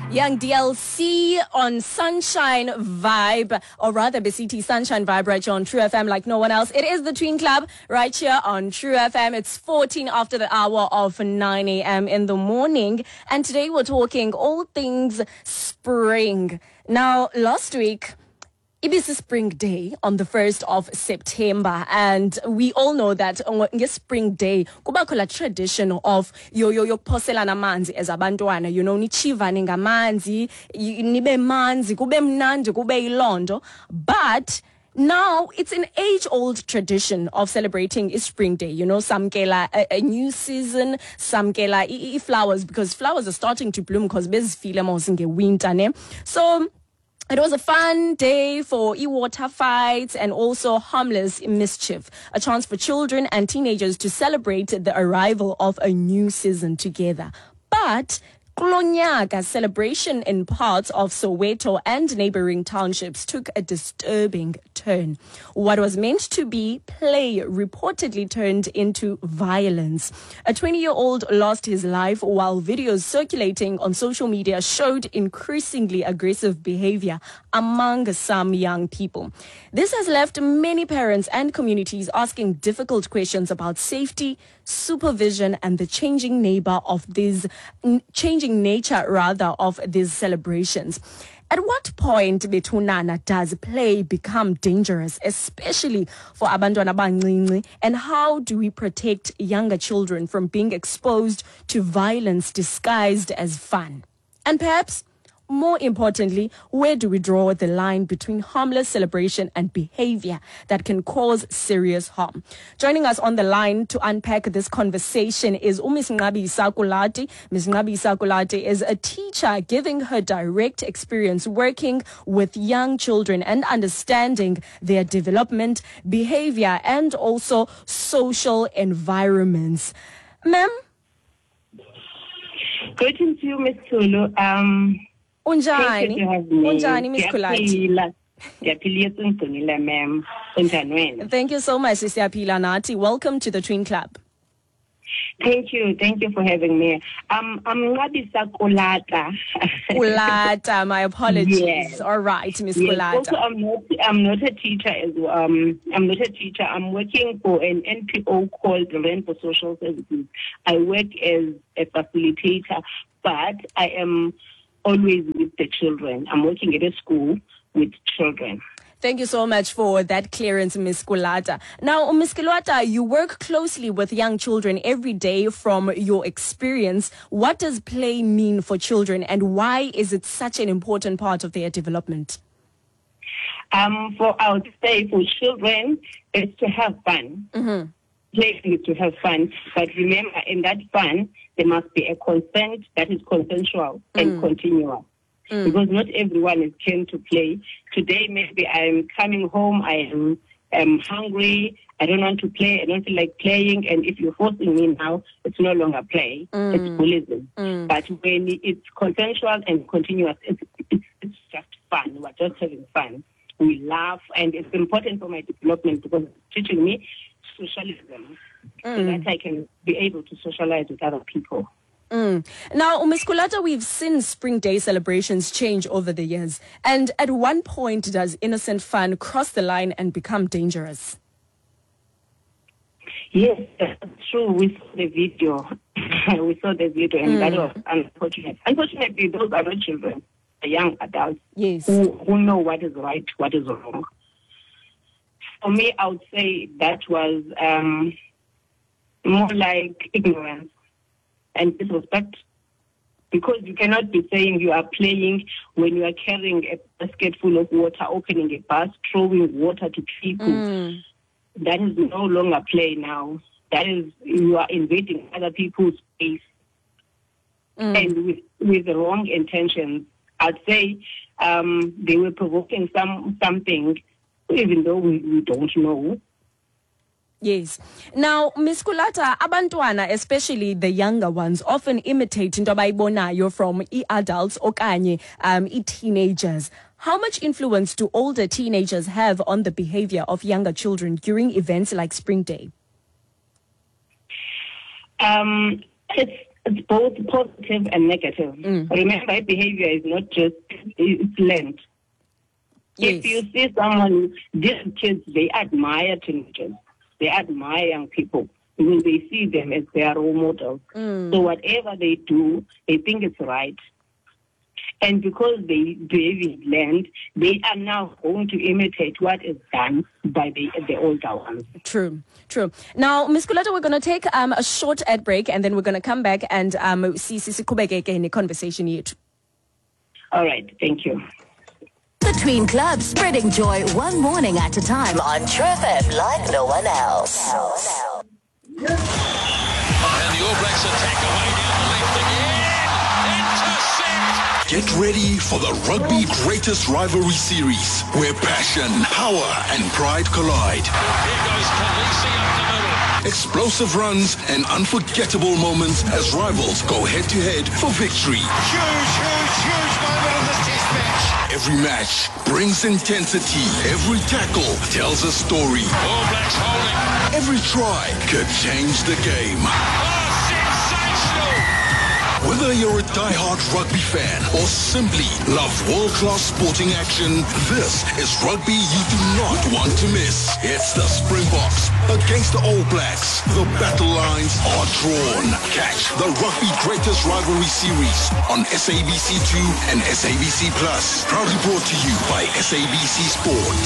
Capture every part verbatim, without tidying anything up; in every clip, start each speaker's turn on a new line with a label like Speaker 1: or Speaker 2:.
Speaker 1: Young D L C on Sunshine Vibe, or rather B C T Sunshine Vibe right here on True F M like no one else. It is the Twin Club right here on True F M. It's fourteen after the hour of nine a m in the morning. And today we're talking all things spring. Now, last week, it is a spring day on the first of September, and we all know that on the spring day, kubakho la tradition of yo yo yo phoselana amanzi as abantwana, you know, nichivane ngamanzi, nibe manzi, kube mnandi, kube ilondo. But now it's an age-old tradition of celebrating a spring day. You know, samkela a, a new season, samkela i, I flowers, because flowers are starting to bloom because bezifile mawusinge winter ne. So it was a fun day for e-water fights and also harmless mischief, a chance for children and teenagers to celebrate the arrival of a new season together. But Klonyaka's celebration in parts of Soweto and neighboring townships took a disturbing turn. What was meant to be play reportedly turned into violence. A twenty-year-old lost his life while videos circulating on social media showed increasingly aggressive behavior among some young people. This has left many parents and communities asking difficult questions about safety, supervision, and the changing neighbor of these changing nature rather of these celebrations. At what point, Betunana, does play become dangerous, especially for abantwana abancinci, and how do we protect younger children from being exposed to violence disguised as fun? And perhaps more importantly, where do we draw the line between harmless celebration and behavior that can cause serious harm? Joining us on the line to unpack this conversation is Miss Ngabi Sakulati. Miss Ngabi Sakulati is a teacher giving her direct experience working with young children and understanding their development, behavior, and also social environments. Ma'am?
Speaker 2: Greetings to you, Miss Tulu. Um,
Speaker 1: Unjani, Unjani, Miss Kulati. Thank you so much, Siapila Nati. Welcome to the Twin Club.
Speaker 2: Thank you, thank you for having me. Um, I'm Ngabisa Kulata.
Speaker 1: Kulata, my apologies.
Speaker 2: Yes.
Speaker 1: All right, Miss
Speaker 2: Yes.
Speaker 1: Kulata.
Speaker 2: Also, I'm not, I'm not a teacher. As um, I'm not a teacher. I'm working for an N P O called the Rainbow Social Services. I work as a facilitator, but I am always with the children. I'm working at a school with children.
Speaker 1: Thank you so much for that clearance, Miss Kulata. Now, Miss Kulata, you work closely with young children every day. From your experience, what does play mean for children, and why is it such an important part of their development?
Speaker 2: Um, for I would say for children, it's to have fun.
Speaker 1: Mm-hmm.
Speaker 2: Playing is to have fun, but remember, in that fun, there must be a consent that is consensual mm. and continual. Mm. Because not everyone is keen to play. Today, maybe I'm coming home, I am am hungry, I don't want to play, I don't feel like playing, and if you're forcing me now, it's no longer play, mm. it's bullying. Mm. But when it's consensual and continuous, it's, it's, it's just fun. We're just having fun. We laugh, and it's important for my development because it's teaching me socialism, mm. so that I can be able to socialize with other people.
Speaker 1: Mm. Now, Miss Kulata, we've seen Spring Day celebrations change over the years. And at one point, does innocent fun cross the line and become dangerous?
Speaker 2: Yes, that's true. We saw the video. we saw the video, and mm. that was unfortunate. Unfortunately, those are not children, they're young adults
Speaker 1: yes.
Speaker 2: who, who know what is right, what is wrong. For me, I would say that was um, more like ignorance and disrespect, because you cannot be saying you are playing when you are carrying a basket full of water, opening a bus, throwing water to people. Mm. That is no longer play now. That is, you are invading other people's space mm. and with, with the wrong intentions. I'd say um, they were provoking some something, even though we, we don't know.
Speaker 1: Yes. Now, Miss Kulata, abantwana, especially the younger ones, often imitate into abayibonayo from e-adults okanye um, e-teenagers. How much influence do older teenagers have on the behavior of younger children during events like Spring Day?
Speaker 2: Um, it's it's both positive and negative.
Speaker 1: Mm.
Speaker 2: Remember, behavior is not just, it's learned.
Speaker 1: Yes.
Speaker 2: If you see someone, these kids, they admire teenagers. They admire young people because they see them as their role models.
Speaker 1: Mm.
Speaker 2: So whatever they do, they think it's right. And because they they've learned, they are now going to imitate what is done by the the older ones.
Speaker 1: True, true. Now, Miz Kulata, we're going to take um, a short ad break, and then we're going to come back and um, see see Kubeke in the conversation here.
Speaker 2: All right, thank you.
Speaker 3: The Tween Club, spreading joy one morning at a time on True F M like no one else.
Speaker 4: And the All Blacks attack away down the left again. Intercept!
Speaker 5: Get ready for the Rugby Greatest Rivalry Series, where passion, power, and pride collide.
Speaker 4: Here goes Khaleesi up the middle.
Speaker 5: Explosive runs and unforgettable moments as rivals go head-to-head for victory.
Speaker 4: Huge, huge, huge moment in this test match.
Speaker 5: Every match brings intensity. Every tackle tells a story.
Speaker 4: All Blacks holding.
Speaker 5: Every try could change the game.
Speaker 4: Oh, sensational!
Speaker 5: Whether you're a die-hard rugby fan or simply love world-class sporting action, this is rugby you do not want to miss. It's the Springboks against the All Blacks. The battle lines are drawn. Catch the Rugby Greatest Rivalry Series on S A B C two and S A B C Plus. Proudly brought to you by S A B C Sport.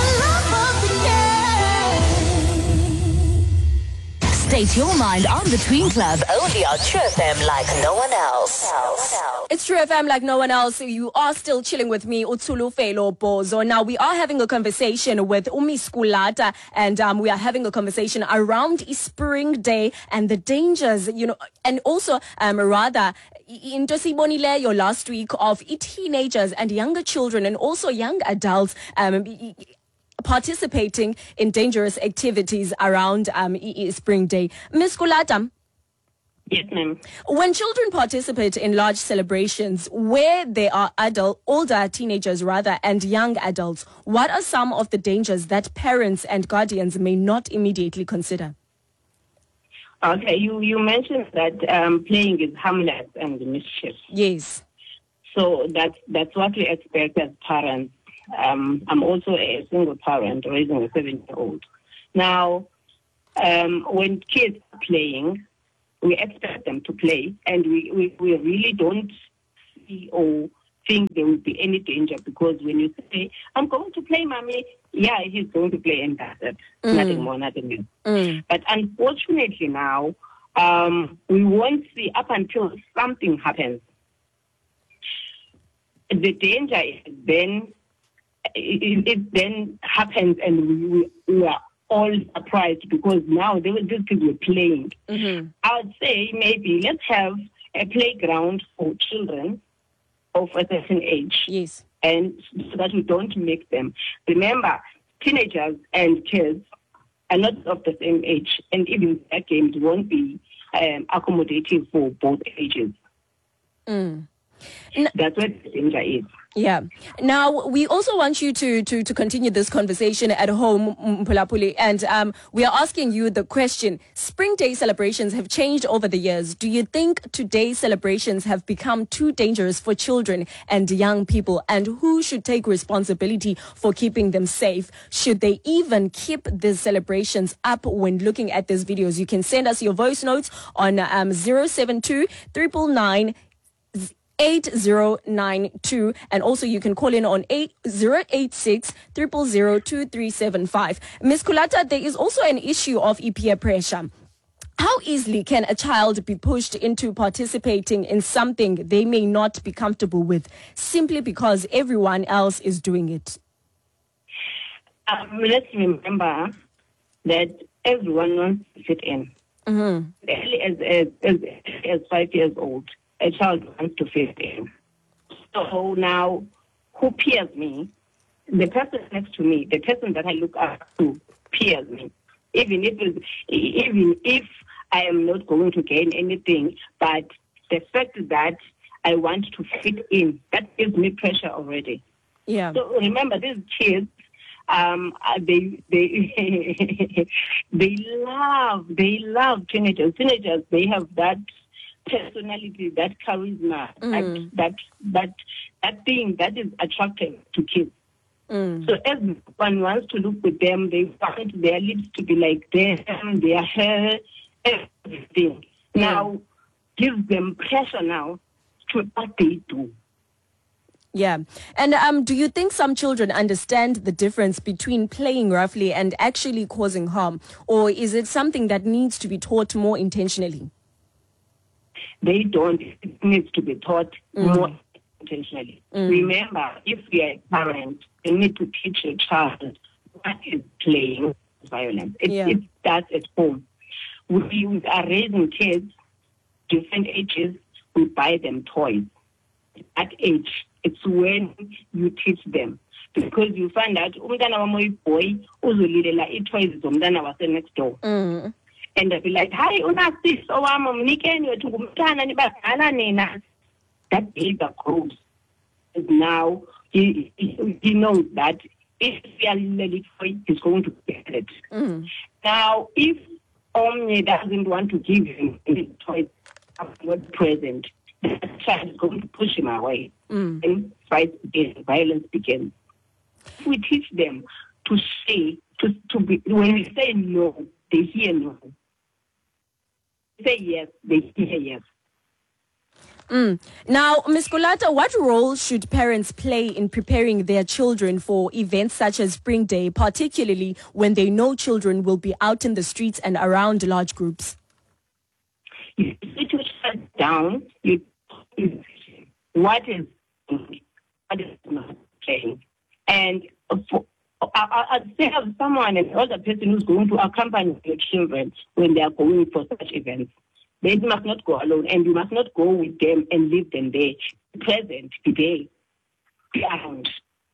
Speaker 3: State your mind on the Tween Club, only on True F M like no one else.
Speaker 1: It's True F M like no one else. You are still chilling with me, Utsulu Felo Bozo. Now, we are having a conversation with Umi Skulata, and um, we are having a conversation around Spring Day and the dangers, you know, and also, um, rather, in Tosibonileyo last week of teenagers and younger children and also young adults, um, participating in dangerous activities around um, Spring Day. Miz Kulata,
Speaker 2: Yes, ma'am.
Speaker 1: when children participate in large celebrations where there are adult, older teenagers rather, and young adults, what are some of the dangers that parents and guardians may not immediately consider?
Speaker 2: Okay, you, you mentioned that um, playing is harmless and mischief.
Speaker 1: Yes.
Speaker 2: So that's, that's what we expect as parents. Um, I'm also a single parent raising a seven-year-old. Now, um, when kids are playing, we expect them to play, and we, we, we really don't see or think there will be any danger, because when you say, I'm going to play, mommy, yeah, he's going to play, and that's it. Mm. Nothing more, nothing less.
Speaker 1: Mm.
Speaker 2: But unfortunately now, um, we won't see up until something happens. The danger is then, it, it then happens, and we, we are all surprised, because now they were just were playing.
Speaker 1: Mm-hmm.
Speaker 2: I would say maybe let's have a playground for children of a certain age.
Speaker 1: Yes.
Speaker 2: And so that we don't mix them. Remember, teenagers and kids are not of the same age, and even their games won't be um, accommodative for both ages.
Speaker 1: Mm.
Speaker 2: That's what the danger is.
Speaker 1: Yeah. Now, we also want you to, to, to continue this conversation at home, Mpulapuli, and um, we are asking you the question, Spring Day celebrations have changed over the years. Do you think today's celebrations have become too dangerous for children and young people? And who should take responsibility for keeping them safe? Should they even keep these celebrations up when looking at these videos? You can send us your voice notes on um, zero seven two, nine nine nine, eight zero nine two, and also you can call in on eight zero eight six, zero zero zero, two three seven five. Miz Kulata, there is also an issue of peer pressure. How easily can a child be pushed into participating in something they may not be comfortable with simply because everyone else is doing it?
Speaker 2: Um, let's remember that everyone wants to fit in.
Speaker 1: Mm-hmm.
Speaker 2: As, as, as, as five years old, a child wants to fit in. So now, who peers me? The person next to me, the person that I look up to, peers me. Even if it's, even if I am not going to gain anything, but the fact that I want to fit in, that gives me pressure already.
Speaker 1: Yeah.
Speaker 2: So remember, these kids, um, they they they love they love teenagers. Teenagers, they have that personality, that charisma,
Speaker 1: Mm.
Speaker 2: that, that that that thing that is attractive to kids.
Speaker 1: Mm.
Speaker 2: So everyone wants to look with them. They want their lips to be like them, their hair, everything. Now, gives them pressure now to what they do.
Speaker 1: Yeah. And um, do you think some children understand the difference between playing roughly and actually causing harm? Or is it something that needs to be taught more intentionally?
Speaker 2: They don't. It needs to be taught
Speaker 1: Mm.
Speaker 2: more intentionally. Mm. Remember, if you are a parent, you need to teach your child what is playing violence. It,
Speaker 1: Yeah.
Speaker 2: it starts at home. We, we are raising kids, different ages, we buy them toys. At age, it's when you teach them. Because you find out, umntana wami boy, uzolilela i-toys zomntana wase next door.
Speaker 1: Mm.
Speaker 2: And they'll be like, hi, unasis, owami, mnikeni wethu ngumntana nibadala nina. That behavior grows. Now, he, he, he knows that if we are really toy, he's going to get it.
Speaker 1: Mm.
Speaker 2: Now, if Omni doesn't want to give him the toy, what present, the child is going to push him away.
Speaker 1: Mm.
Speaker 2: And fight begins, violence begins. If we teach them to say, to, to be, when we say no, they hear no. Say yes, they hear yes.
Speaker 1: Mm. Now, Miz Kulata, what role should parents play in preparing their children for events such as Spring Day, particularly when they know children will be out in the streets and around large groups?
Speaker 2: You sit your child down, you, you what is what is not playing. And for, I, I'd say have someone, an older person who's going to accompany your children when they are going for such events. They must not go alone, and you must not go with them and leave them there. Be present, be there, be around.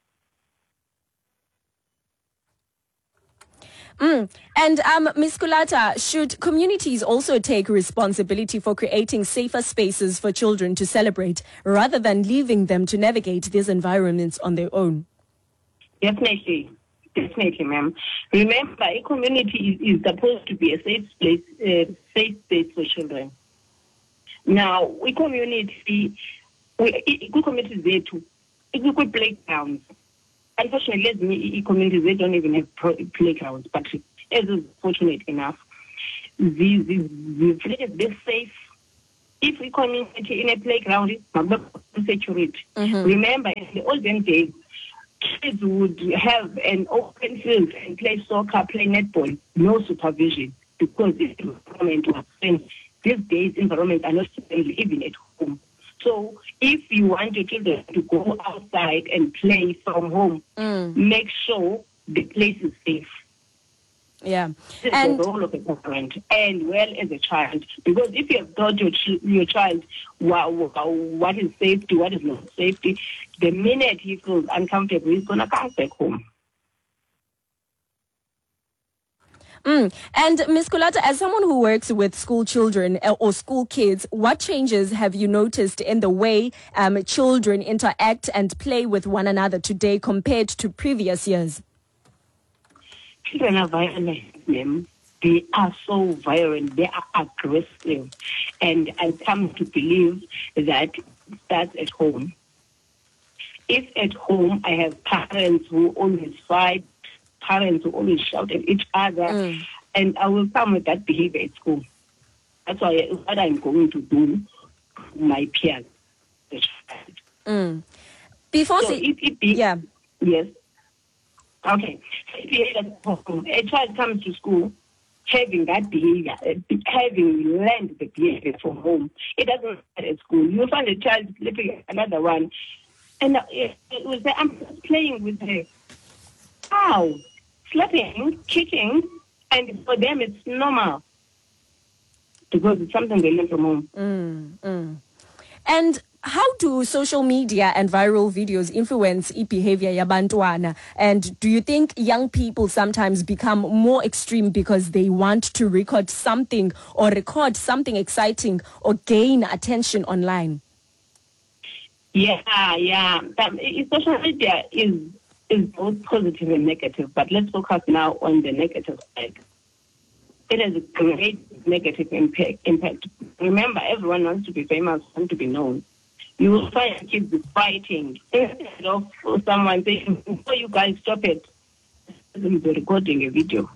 Speaker 1: Mm. And um, Miz Kulata, should communities also take responsibility for creating safer spaces for children to celebrate rather than leaving them to navigate these environments on their own?
Speaker 2: Definitely. Definitely, ma'am. Remember, a community is, is supposed to be a safe place, uh, safe space for children. Now, we community, we good communities there too. We good playgrounds. Unfortunately, as many communities they don't even have pro- playgrounds. But as is fortunate enough, these the places they're safe. If we community in a playground, security. Mm-hmm. Remember, in the olden days, kids would have an open field and play soccer, play netball, no supervision, because the environment was changed. These days, environments are not friendly, even at home. So if you want your children to go outside and play from home, mm. make sure the place is safe.
Speaker 1: Yeah.
Speaker 2: This
Speaker 1: and
Speaker 2: is the role of a parent, and well as a child. Because if you have taught your, ch- your child wow, wow, what is safety, what is not safety, the minute he feels uncomfortable, he's going to come back home.
Speaker 1: Mm. And Miz Kulata, as someone who works with school children or school kids, what changes have you noticed in the way um, children interact and play with one another today compared to previous years?
Speaker 2: Children are violent, ma'am. They are so violent. They are aggressive. And I come to believe that that's at home. If at home I have parents who always fight, parents who always shout at each other, mm. and I will come with that behavior at school. That's why what I'm going to do to my peers.
Speaker 1: Mm. Before
Speaker 2: so
Speaker 1: see,
Speaker 2: if it be,
Speaker 1: yeah.
Speaker 2: Yes. Okay. A child comes to school having that behavior, having learned the behavior from home. It doesn't matter at school. You find a child sleeping another one, and it will say, I'm just playing with her. How? Slapping, kicking, and for them it's normal because it's something they learn from home.
Speaker 1: Mm, mm. And how do social media and viral videos influence behavior yabantwana? And do you think young people sometimes become more extreme because they want to record something or record something exciting or gain attention online?
Speaker 2: Yeah, yeah. That, social media is is both positive and negative, but let's focus now on the negative side. It has a great negative impact. impact. Remember, everyone wants to be famous, wants to be known. You will find kids fighting instead of someone saying, "Before you guys stop it, I'm recording a video."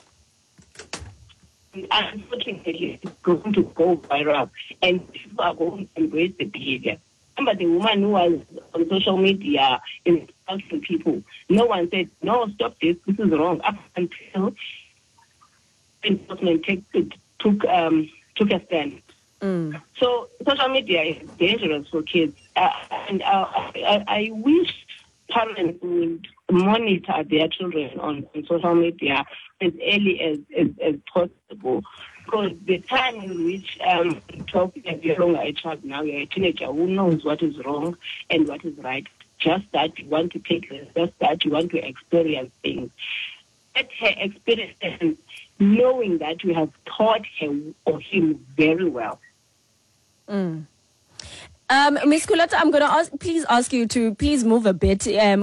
Speaker 2: Unfortunately, it's going to go viral, and people are going to embrace the behavior. Remember the woman who was on social media insulting people. No one said, "No, stop this. This is wrong." Up until enforcement take, took um, took a stand. Mm. So social media is dangerous for kids, uh, and uh, I, I wish parents would monitor their children on, on social media as early as, as, as possible. Because the time in which um, twelve years you're no longer a child now, you're a teenager who knows what is wrong and what is right. Just that you want to take risks, just that you want to experience things. Let her experience, knowing that you have taught her or him very well.
Speaker 1: Mm. Um, Miss Kulata, I'm going to ask, please ask you to please move a bit. Um,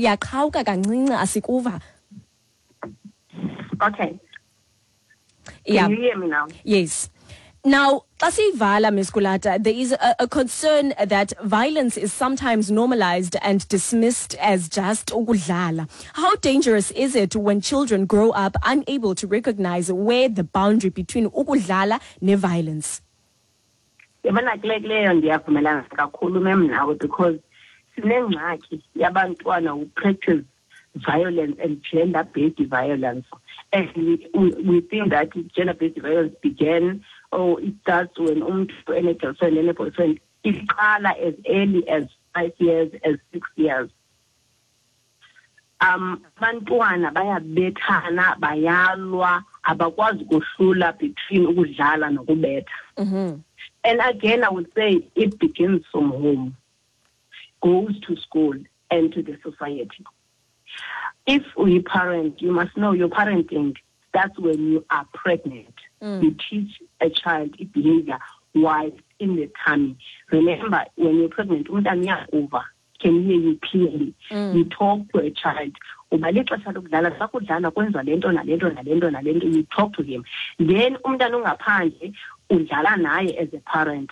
Speaker 2: okay.
Speaker 1: Yeah.
Speaker 2: Can you hear me now?
Speaker 1: Yes. Now, Tasivala, Miss Kulata, there is a, a concern that violence is sometimes normalized and dismissed as just ukudlala. How dangerous is it when children grow up unable to recognize where the boundary between ukudlala and violence?
Speaker 2: Yabona kule leyo ndiyavumelana kakhulu mem nawe, because sinengxaki yabantwana who practice violence and gender-based violence, and we, we, we think that gender-based violence began or it starts when umuntu and a girlfriend and a boyfriend iqala as early as five years, as six years. Um, bantwana bayabethana, bayalwa, abakwazi kuhlula between ukudlala nokubetha. Mm-hmm. And again, I would say it begins from home, goes to school and to the society. If we parent, you must know your parenting, that's when you are pregnant. Mm. You teach a child behavior while in the tummy. Remember, when you're pregnant, over can hear you clearly. Mm. You talk to a child. You talk to him. Then udlala naye as a parent.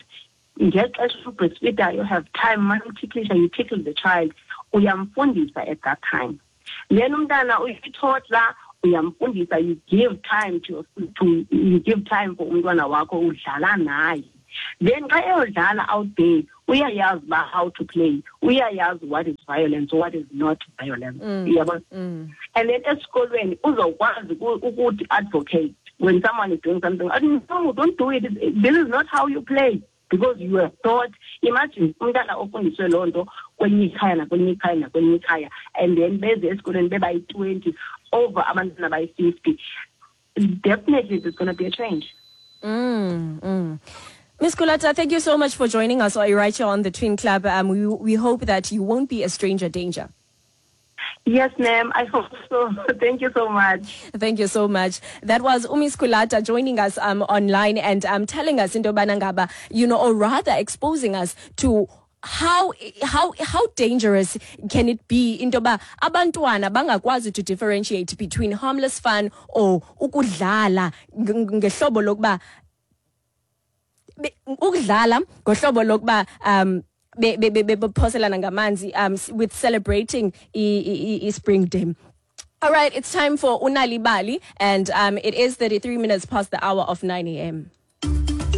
Speaker 2: You have time, you tickle the child, uyamfundisa at that time. Then umntana uyithola, uyamfundisa, you give time to to you give time for umntwana wakho udlala naye. Then xa eyodlala out there, uyayazi ba how to play, uyayazi what is violence, what is not violence. Mm. Mm. And then esikolweni uzokwazi ukuthi advocate when someone is doing something. No, don't do it. This is not how you play, because you are taught. Imagine umntana ofundiswe loo nto kwenye ikhaya nakwenye ikhaya nakwenye ikhaya, and then beze esikolweni bebayi twenty over abantwana bayi fifty. Definitely there's going to be a change.
Speaker 1: Mm, mm. Miss Kulata, thank you so much for joining us right here on the Twin Club. Um, we, we hope that you won't be a stranger danger.
Speaker 2: Yes, ma'am. I hope so. Thank you so much.
Speaker 1: Thank you so much. That was Miss Kulata joining us um, online and um, telling us into Banangaba, you know, or rather exposing us to how how how dangerous can it be into ba abantwana bangakwazi to differentiate between harmless fun or ukudlala ngehlobo lokuba ukudlala ngohlobo lokuba um be be be bephoselana ngamanzi um with celebrating i, I, I spring day. All right, it's time for Unali Bali, and um it is thirty-three minutes past the hour of nine a.m.